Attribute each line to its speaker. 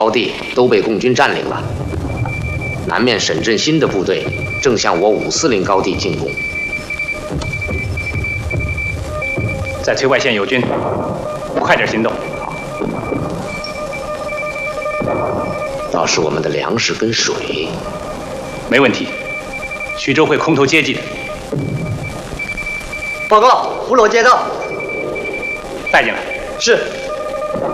Speaker 1: 高地都被共军占领了。南面沈振新的部队正向我5司令高地进攻。
Speaker 2: 在崔外县有军，快点行动。好。
Speaker 1: 倒是我们的粮食跟水，
Speaker 2: 没问题。徐州会空投接济的。
Speaker 3: 报告，扶楼接到，
Speaker 2: 带进来。
Speaker 3: 是。